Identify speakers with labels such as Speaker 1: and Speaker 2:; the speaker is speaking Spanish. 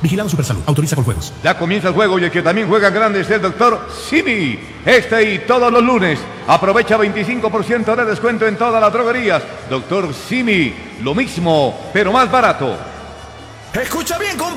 Speaker 1: Vigilado Supersalud. Autoriza con juegos.
Speaker 2: Ya comienza el juego y el que también juega grande es el Dr. Simi. Y todos los lunes. Aprovecha 25% de descuento en todas las droguerías. Dr. Simi, lo mismo, pero más barato.
Speaker 1: Escucha bien, compadre.